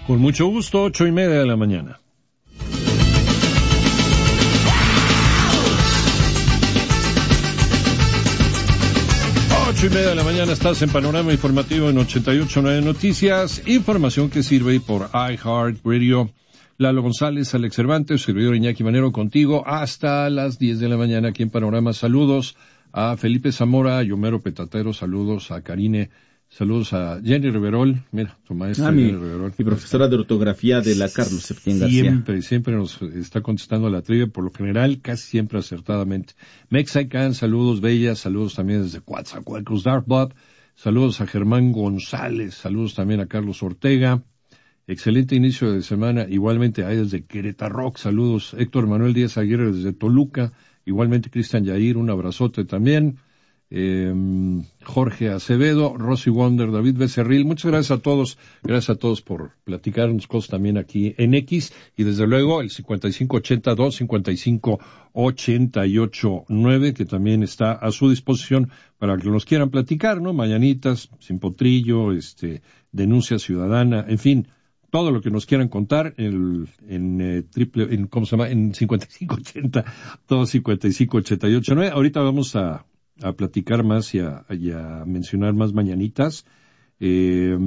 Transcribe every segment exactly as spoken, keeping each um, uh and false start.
Con mucho gusto, ocho y media de la mañana. Ocho y media de la mañana estás en Panorama Informativo en ochenta y ocho punto nueve Noticias, información que sirve por iHeartRadio. Lalo González, Alex Cervantes, servidor Iñaki Manero contigo hasta las diez de la mañana aquí en Panorama. Saludos a Felipe Zamora, a Yomero Petatero, saludos a Karine, saludos a Jenny Riverol, mira, tu maestra ah, mi, Jenny Riverol. Mi profesora de ortografía de la Carlos Septién García. Siempre, siempre nos está contestando la trivia, por lo general, casi siempre acertadamente. Mexican, saludos bellas, saludos también desde Coatzacoalcos, Dartmouth, saludos a Germán González, saludos también a Carlos Ortega. Excelente inicio de semana, igualmente ahí desde Querétaro, saludos Héctor Manuel Díaz Aguirre desde Toluca, igualmente Cristian Yair, un abrazote también, eh, Jorge Acevedo, Rosy Wonder, David Becerril, muchas gracias a todos, gracias a todos por platicarnos cosas también aquí en X, y desde luego el cincuenta y cinco ochenta y dos, cincuenta y cinco ochenta y ocho nueve, que también está a su disposición para que nos quieran platicar, ¿no? Mañanitas, sin potrillo, este, denuncia ciudadana, en fin, todo lo que nos quieran contar en, en eh, triple, en, ¿cómo se llama? En cincuenta y cinco ochenta, dos cincuenta y cinco ochenta y ocho nueve. Ahorita vamos a, a platicar más y a, y a mencionar más mañanitas. Eh,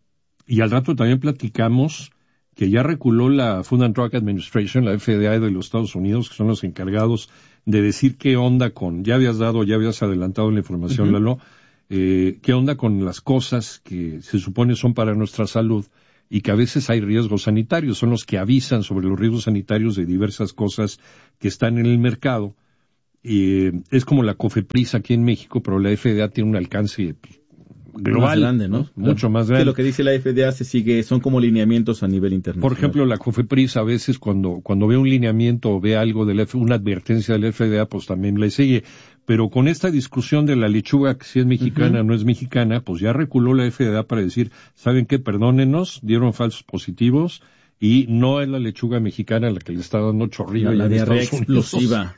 y al rato también platicamos que ya reculó la Food and Drug Administration, la F D A de los Estados Unidos, que son los encargados de decir qué onda con, ya habías dado, ya habías adelantado la información, uh-huh. Lalo, eh, qué onda con las cosas que se supone son para nuestra salud, y que a veces hay riesgos sanitarios, son los que avisan sobre los riesgos sanitarios de diversas cosas que están en el mercado. Eh, es como la COFEPRIS aquí en México, pero la F D A tiene un alcance global, más grande, ¿no? ¿no? Mucho más grande. Que lo que dice la F D A se sigue, son como lineamientos a nivel internacional. Por ejemplo, la COFEPRIS a veces cuando cuando ve un lineamiento o ve algo de la F, una advertencia de la F D A, pues también le sigue. Pero con esta discusión de la lechuga, que si es mexicana o uh-huh. no es mexicana, pues ya reculó la F D A para decir, ¿saben qué? Perdónenos, dieron falsos positivos y no es la lechuga mexicana la que le está dando chorrillo. La, la diarrea explosiva.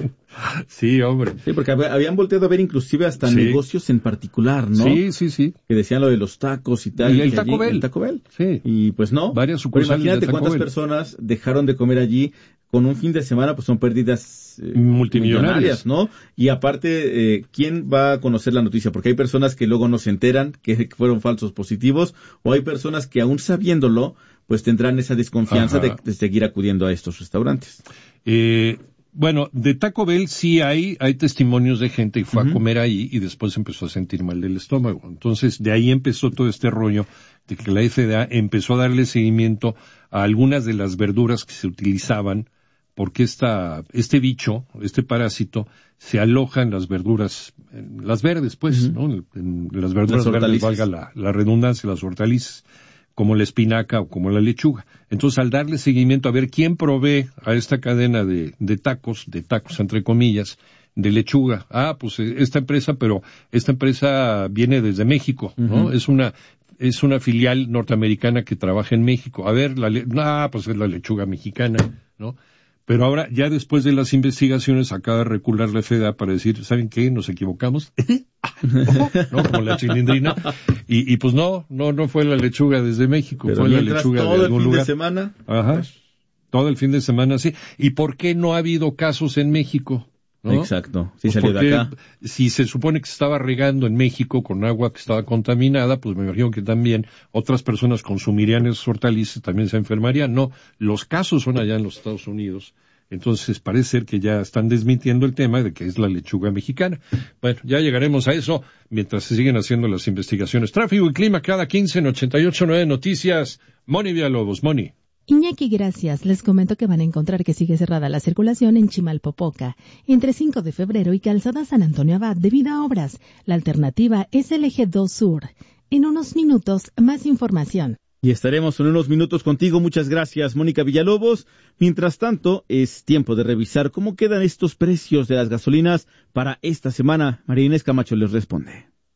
Sí, hombre. Sí, porque habían volteado a ver inclusive hasta sí. negocios en particular, ¿no? Sí, sí, sí. Que decían lo de los tacos y tal. Y el Taco allí, Bell. El Taco Bell. Sí. Y pues no. Varias sucursales. Pero imagínate de Taco cuántas Bell. personas dejaron de comer allí con un fin de semana, pues son pérdidas eh, multimillonarias, ¿no? Y aparte, eh, ¿quién va a conocer la noticia? Porque hay personas que luego no se enteran que fueron falsos positivos, o hay personas que aún sabiéndolo, pues tendrán esa desconfianza de, de seguir acudiendo a estos restaurantes. Eh... Bueno, de Taco Bell sí hay, hay testimonios de gente que fue uh-huh. a comer ahí y después empezó a sentir mal del estómago. Entonces, de ahí empezó todo este rollo de que la F D A empezó a darle seguimiento a algunas de las verduras que se utilizaban, porque esta, este bicho, este parásito, se aloja en las verduras, en las verdes, pues, uh-huh. ¿no? En, en las verduras las verdes, valga la, la redundancia, las hortalizas, como la espinaca o como la lechuga. Entonces, al darle seguimiento a ver quién provee a esta cadena de, de tacos, de tacos entre comillas, de lechuga. Ah, pues esta empresa, pero esta empresa viene desde México, ¿no? Uh-huh. Es una, es una filial norteamericana que trabaja en México. A ver, la le- ah, pues es la lechuga mexicana, ¿no? Pero ahora, ya después de las investigaciones, acaba de recular la F D A para decir, ¿saben qué? Nos equivocamos. ¿No? Como la chilindrina. Y, y pues no, no, no fue la lechuga desde México, pero fue la lechuga todo de algún el fin lugar. de semana. Ajá. Pues, todo el fin de semana, sí. ¿Y por qué no ha habido casos en México? ¿No? Exacto. Sí, Pues salió de acá. Si se supone que se estaba regando en México con agua que estaba contaminada, pues me imagino que también otras personas consumirían esos hortalizas, también se enfermarían. No, los casos son allá en los Estados Unidos. Entonces parece ser que ya están desmintiendo el tema de que es la lechuga mexicana. Bueno, ya llegaremos a eso mientras se siguen haciendo las investigaciones. Tráfico y clima cada quince en ochenta y ocho punto nueve Noticias. Moni Villalobos, Moni. Iñaki, gracias. Les comento que van a encontrar que sigue cerrada la circulación en Chimalpopoca, entre cinco de febrero y Calzada San Antonio Abad debido a obras. La alternativa es el eje dos Sur. En unos minutos, más información. Y estaremos en unos minutos contigo. Muchas gracias, Mónica Villalobos. Mientras tanto, es tiempo de revisar cómo quedan estos precios de las gasolinas para esta semana. María Inés Camacho les responde.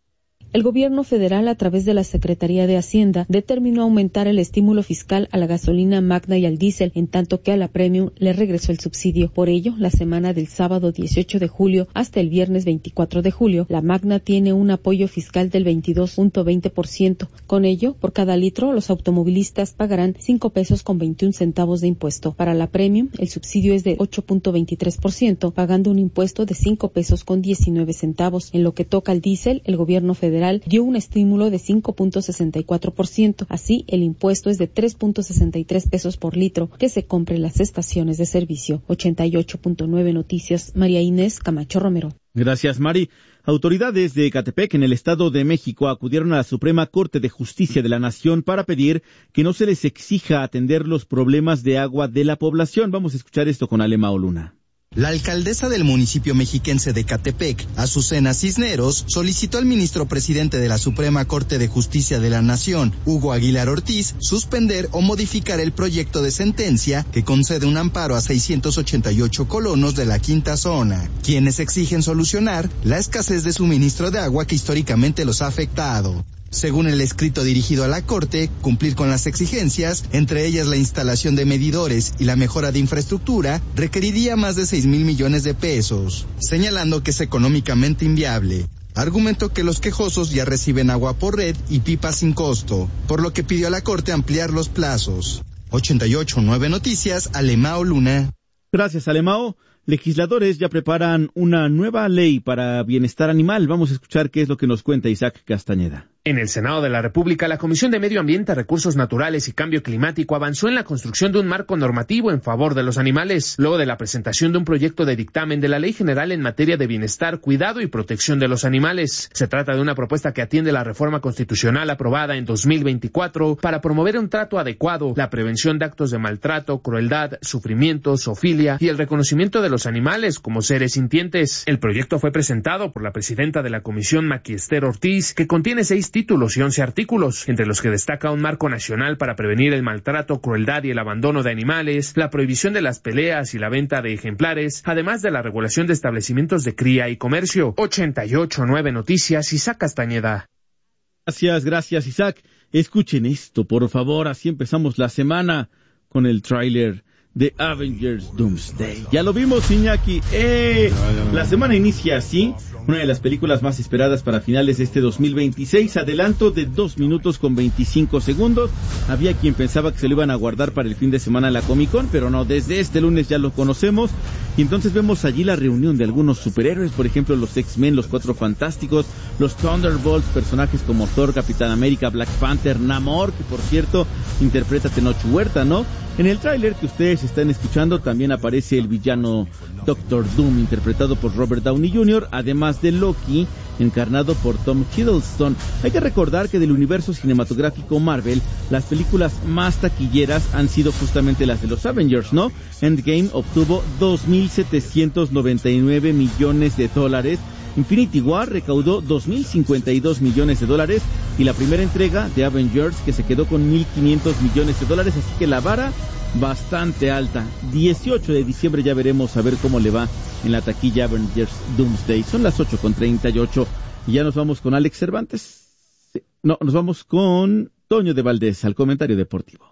El gobierno federal, a través de la Secretaría de Hacienda, determinó aumentar el estímulo fiscal a la gasolina Magna y al diésel, en tanto que a la Premium le regresó el subsidio. Por ello, la semana del sábado dieciocho de julio hasta el viernes veinticuatro de julio, la Magna tiene un apoyo fiscal del veintidós punto veinte por ciento. Con ello, por cada litro, los automovilistas pagarán cinco pesos con veintiún centavos de impuesto. Para la Premium, el subsidio es de ocho punto veintitrés por ciento, pagando un impuesto de cinco pesos con diecinueve centavos. En lo que toca al diésel, el gobierno federal dio un estímulo de cinco punto sesenta y cuatro por ciento. Así, el impuesto es de tres punto sesenta y tres pesos por litro que se compre en las estaciones de servicio. ochenta y ocho punto nueve Noticias, María Inés Camacho Romero. Gracias, Mari. Autoridades de Ecatepec, en el Estado de México, acudieron a la Suprema Corte de Justicia de la Nación para pedir que no se les exija atender los problemas de agua de la población. Vamos a escuchar esto con Alemao Luna. La alcaldesa del municipio mexiquense de Ecatepec, Azucena Cisneros, solicitó al ministro presidente de la Suprema Corte de Justicia de la Nación, Hugo Aguilar Ortiz, suspender o modificar el proyecto de sentencia que concede un amparo a seiscientos ochenta y ocho colonos de la quinta zona, quienes exigen solucionar la escasez de suministro de agua que históricamente los ha afectado. Según el escrito dirigido a la Corte, cumplir con las exigencias, entre ellas la instalación de medidores y la mejora de infraestructura, requeriría más de seis mil millones de pesos, señalando que es económicamente inviable. Argumentó que los quejosos ya reciben agua por red y pipas sin costo, por lo que pidió a la Corte ampliar los plazos. ochenta y ocho punto nueve Noticias, Alemao Luna. Gracias, Alemao. Legisladores ya preparan una nueva ley para bienestar animal. Vamos a escuchar qué es lo que nos cuenta Isaac Castañeda. En el Senado de la República, la Comisión de Medio Ambiente, Recursos Naturales y Cambio Climático avanzó en la construcción de un marco normativo en favor de los animales, luego de la presentación de un proyecto de dictamen de la Ley General en materia de bienestar, cuidado y protección de los animales. Se trata de una propuesta que atiende la reforma constitucional aprobada en dos mil veinticuatro para promover un trato adecuado, la prevención de actos de maltrato, crueldad, sufrimiento, zoofilia y el reconocimiento de los animales como seres sintientes. El proyecto fue presentado por la presidenta de la Comisión, Maqui Esther Ortiz, que contiene seis títulos y once artículos, entre los que destaca un marco nacional para prevenir el maltrato, crueldad y el abandono de animales, la prohibición de las peleas y la venta de ejemplares, además de la regulación de establecimientos de cría y comercio. ochenta y ocho punto nueve Noticias, Isaac Castañeda. Gracias, gracias, Isaac. Escuchen esto, por favor, así empezamos la semana con el tráiler de Avengers Doomsday. Ya lo vimos, Iñaki. ¡Eh! La semana inicia así, una de las películas más esperadas para finales de este dos mil veintiséis. Adelanto de dos minutos con veinticinco segundos. Había quien pensaba que se lo iban a guardar para el fin de semana en la Comic Con, pero no, desde este lunes ya lo conocemos. Y entonces vemos allí la reunión de algunos superhéroes, por ejemplo, los X-Men, los Cuatro Fantásticos, los Thunderbolts, personajes como Thor, Capitán América, Black Panther, Namor, que por cierto interpreta Tenoch Huerta, ¿no? En el tráiler que ustedes están escuchando también aparece el villano Doctor Doom, interpretado por Robert Downey junior, además de Loki, encarnado por Tom Hiddleston. Hay que recordar que del universo cinematográfico Marvel, las películas más taquilleras han sido justamente las de los Avengers, ¿no? Endgame obtuvo dos mil setecientos noventa y nueve millones de dólares, Infinity War recaudó dos mil cincuenta y dos millones de dólares y la primera entrega de Avengers que se quedó con mil quinientos millones de dólares, así que la vara bastante alta. dieciocho de diciembre ya veremos a ver cómo le va en la taquilla Avengers Doomsday. Son las ocho con treinta y ocho y ya nos vamos con Alex Cervantes. No, nos vamos con Toño de Valdés al comentario deportivo.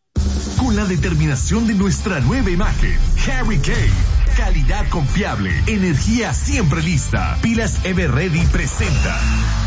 Con la determinación de nuestra nueva imagen, Harry Kane. Calidad confiable, energía siempre lista. Pilas Everready presenta.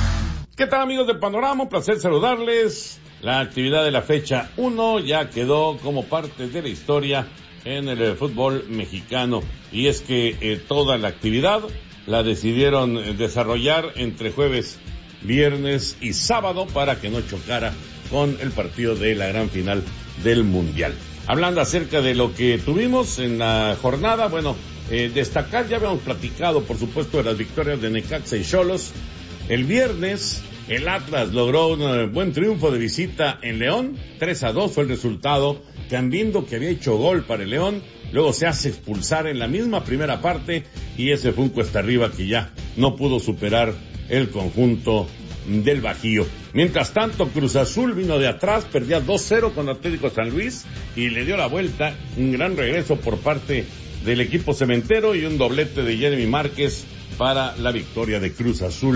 ¿Qué tal, amigos de Panorama? Un placer saludarles. La actividad de la fecha uno ya quedó como parte de la historia en el fútbol mexicano. Y es que eh, toda la actividad la decidieron desarrollar entre jueves, viernes y sábado para que no chocara con el partido de la gran final del Mundial. Hablando acerca de lo que tuvimos en la jornada, bueno, eh, destacar, ya habíamos platicado, por supuesto, de las victorias de Necaxa y Xolos. El viernes, el Atlas logró un buen triunfo de visita en León, tres a dos fue el resultado. Cambindo, que había hecho gol para el León, luego se hace expulsar en la misma primera parte, y ese fue un cuesta arriba que ya no pudo superar el conjunto del Bajío. Mientras tanto, Cruz Azul vino de atrás, perdía dos cero con Atlético San Luis y le dio la vuelta. Un gran regreso por parte del equipo cementero y un doblete de Jeremy Márquez para la victoria de Cruz Azul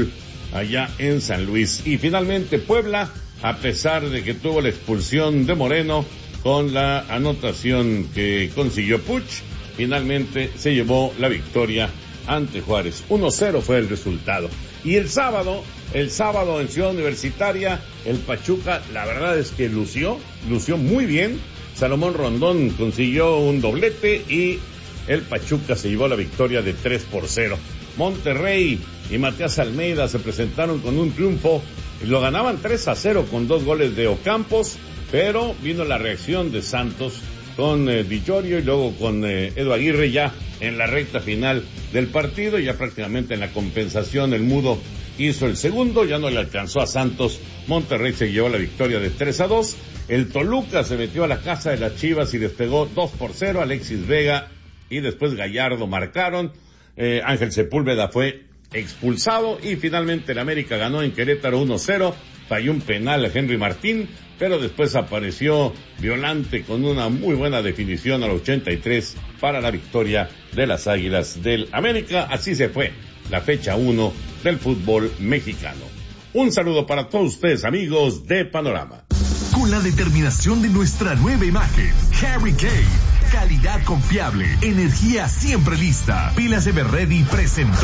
allá en San Luis. Y finalmente Puebla, a pesar de que tuvo la expulsión de Moreno con la anotación que consiguió Puch, finalmente se llevó la victoria ante Juárez. uno cero fue el resultado. Y el sábado, el sábado en Ciudad Universitaria, el Pachuca, la verdad es que lució, lució muy bien. Salomón Rondón consiguió un doblete y el Pachuca se llevó la victoria de tres por cero. Monterrey y Matías Almeida se presentaron con un triunfo y lo ganaban tres a cero con dos goles de Ocampos, pero vino la reacción de Santos con eh, Di Giorgio y luego con eh, Edu Aguirre ya en la recta final del partido, ya prácticamente en la compensación el Mudo hizo el segundo, ya no le alcanzó a Santos. Monterrey se llevó la victoria de tres a dos. El Toluca se metió a la casa de las Chivas y despegó dos por cero. Alexis Vega y después Gallardo marcaron. Eh, Ángel Sepúlveda fue expulsado y finalmente el América ganó en Querétaro uno cero. Falló un penal a Henry Martín, pero después apareció Violante con una muy buena definición al ochenta y tres para la victoria de las Águilas del América. Así se fue la fecha uno del fútbol mexicano. Un saludo para todos ustedes, amigos de Panorama. Con la determinación de nuestra nueva imagen, Harry Kane, calidad confiable, energía siempre lista. Pilas Everready presentó.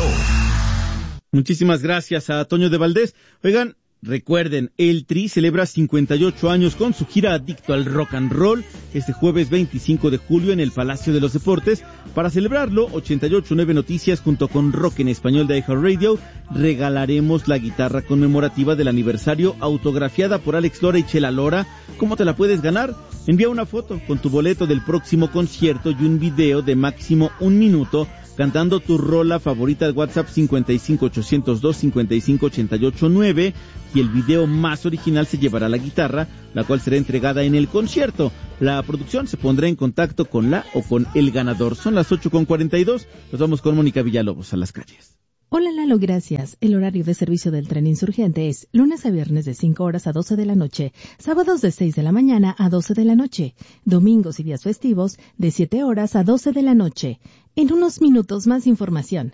Muchísimas gracias a Toño de Valdés. Oigan, recuerden, el Tri celebra cincuenta y ocho años con su gira Adicto al Rock and Roll este jueves veinticinco de julio en el Palacio de los Deportes. Para celebrarlo, ochenta y ocho punto nueve Noticias junto con Rock en Español de iHeartRadio regalaremos la guitarra conmemorativa del aniversario autografiada por Alex Lora y Chela Lora. ¿Cómo te la puedes ganar? Envía una foto con tu boleto del próximo concierto y un video de máximo un minuto cantando tu rola favorita al WhatsApp cincuenta y cinco ochocientos dos cincuenta y cinco ochenta y ocho nueve y el video más original se llevará la guitarra, la cual será entregada en el concierto. La producción se pondrá en contacto con la o con el ganador. Son las ocho con cuarenta y dos. Nos vamos con Mónica Villalobos a las calles. Hola Lalo, gracias. El horario de servicio del tren insurgente es lunes a viernes de cinco horas a doce de la noche, sábados de seis de la mañana a doce de la noche, domingos y días festivos de siete horas a doce de la noche. En unos minutos más información.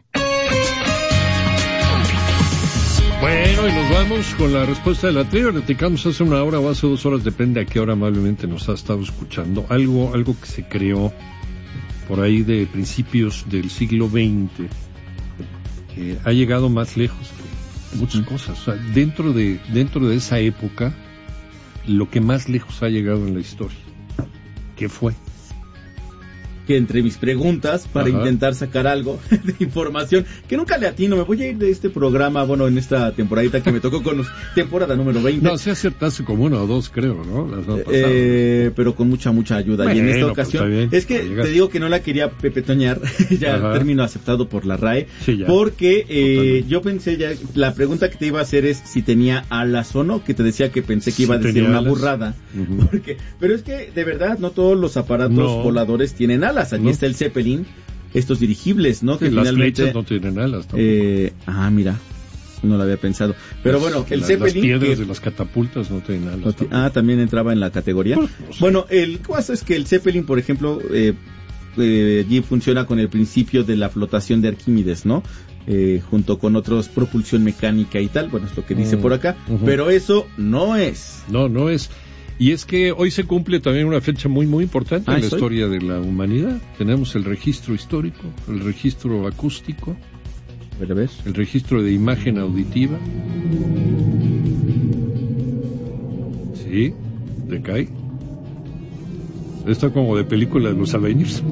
Bueno, y nos vamos con la respuesta de la trivia. Platicamos hace una hora o hace dos horas, depende a qué hora amablemente nos ha estado escuchando. Algo, algo que se creó por ahí de principios del siglo veinte. Eh, ha llegado más lejos que muchas cosas. O sea, dentro de dentro de esa época, lo que más lejos ha llegado en la historia, ¿qué fue? Que entre mis preguntas, para Ajá. intentar sacar algo de información, que nunca le atino, me voy a ir de este programa, bueno, en esta temporadita que me tocó con los, temporada número veinte. No, se acertaste como una o dos, creo, ¿no? Las no eh, pero con mucha, mucha ayuda. Bueno, y en esta ocasión, pues bien, es que te digo que no la quería pepetoñar, ya Ajá. término aceptado por la R A E, sí, ya. porque eh, yo pensé ya, la pregunta que te iba a hacer es si tenía alas o no, que te decía que pensé que iba si a decir una alas. burrada, uh-huh. porque, pero es que, de verdad, no todos los aparatos no. voladores tienen alas. Aquí ¿no? está el Zeppelin, estos dirigibles, ¿no? Sí, que las finalmente flechas no tienen alas tampoco. Eh, ah, mira, no lo había pensado. Pero pues, bueno, el la, Zeppelin... Las piedras que, de las catapultas no tienen alas. No t- ah, también entraba en la categoría. Pues, pues, bueno, el caso es que el Zeppelin, por ejemplo, eh, eh, allí funciona con el principio de la flotación de Arquímedes, ¿no? Eh, junto con otros, propulsión mecánica y tal, bueno, es lo que dice mm, por acá. Uh-huh. Pero eso no es. No, no es... Y es que hoy se cumple también una fecha muy muy importante ah, en la ¿soy? historia de la humanidad. Tenemos el registro histórico, el registro acústico, ¿ves? El registro de imagen auditiva. Sí, decae. Esto como de película de los Avengers.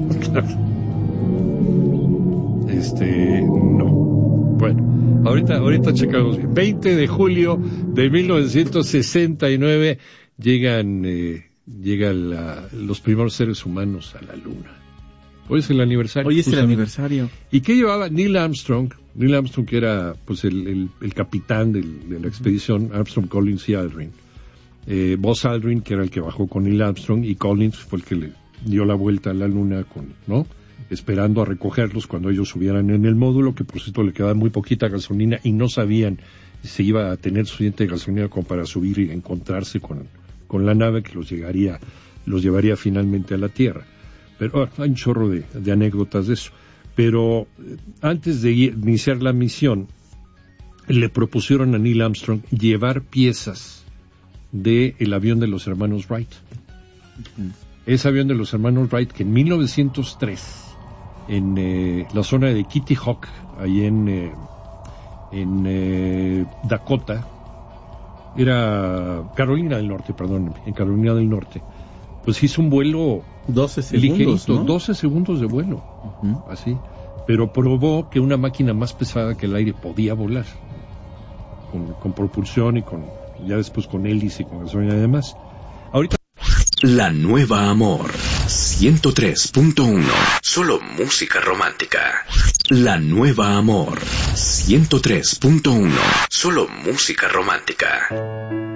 este, no. Bueno, ahorita, ahorita checamos bien. veinte de julio de mil novecientos sesenta y nueve llegan, eh, llegan la, los primeros seres humanos a la Luna. Hoy es el aniversario. Hoy es el aniversario. ¿Y qué llevaba Neil Armstrong? Neil Armstrong, que era pues el, el, el capitán del, de la expedición, Armstrong, Collins y Aldrin. Eh, Buzz Aldrin, que era el que bajó con Neil Armstrong, y Collins fue el que le dio la vuelta a la Luna, con, ¿no? Esperando a recogerlos cuando ellos subieran en el módulo, que por cierto le quedaba muy poquita gasolina y no sabían si se iba a tener suficiente gasolina como para subir y encontrarse con, con la nave que los llegaría, los llevaría finalmente a la Tierra. Pero hay un chorro de, de anécdotas de eso. Pero antes de iniciar la misión, le propusieron a Neil Armstrong llevar piezas del avión de los hermanos Wright. Uh-huh. Ese avión de los hermanos Wright que en mil novecientos tres, en eh, la zona de Kitty Hawk, ahí en, eh, en eh, Dakota, era Carolina del Norte, perdón, en Carolina del Norte, pues hizo un vuelo doce segundos, ligerito, ¿no? doce segundos de vuelo, uh-huh. así, pero probó que una máquina más pesada que el aire podía volar, con, con propulsión y con, ya después con hélice y con gasolina y demás. Ahorita La Nueva Amor ciento tres punto uno, solo música romántica. La Nueva Amor ciento tres punto uno, solo música romántica.